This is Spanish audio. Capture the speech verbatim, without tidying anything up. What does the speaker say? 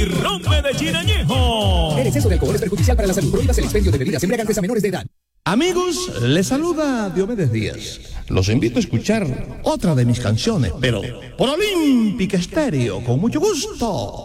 Ron Medellín Añejo. El exceso de alcohol es perjudicial para la salud. Prohíbas el expendio de bebidas embriagantes a menores de edad. Amigos, les saluda Diomedes Díaz. Los invito a escuchar otra de mis canciones, pero por Olímpica Estéreo, con mucho gusto.